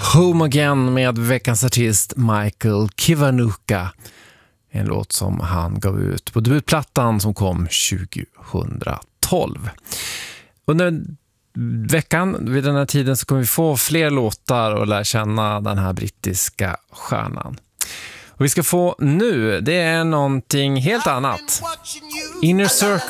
Home Again med veckans artist Michael Kiwanuka. En låt som han gav ut på debutplattan som kom 2012. Under veckan vid den här tiden så kommer vi få fler låtar och lära känna den här brittiska stjärnan. Och vi ska få nu, det är någonting helt annat. Inner Circle.